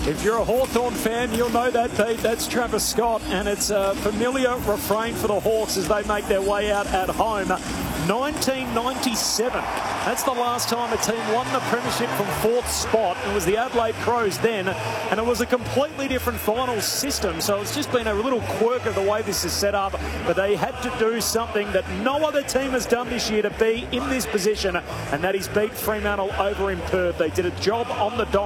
If you're a Hawthorn fan, you'll know that beat. That's Travis Scott, and it's a familiar refrain for the Hawks as they make their way out at home. 1997. That's the last time a team won the premiership from fourth spot. It was the Adelaide Crows then, and it was a completely different final system. So it's just been a little quirk of the way this is set up, but they had to do something that no other team has done this year to be in this position, and that is beat Fremantle over in Perth. They did a job on the dot.